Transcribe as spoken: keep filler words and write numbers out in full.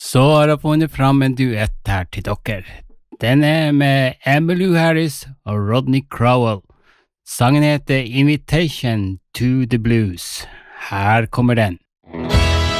Så har jeg funnet fram en duett her til dere. Den er med Emmylou Harris og Rodney Crowell. Sangen heter Invitation to the Blues. Her kommer den.